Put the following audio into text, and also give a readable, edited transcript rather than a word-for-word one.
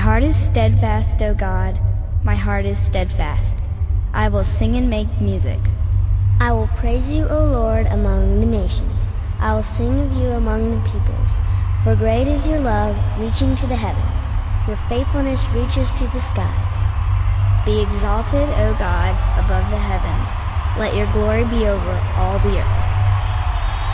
heart is steadfast, O God, my heart is steadfast. I will sing and make music. I will praise you, O Lord, among the nations. I will sing of you among the peoples. For great is your love, reaching to the heavens. Your faithfulness reaches to the skies. Be exalted, O God, above the heavens. Let your glory be over all the earth.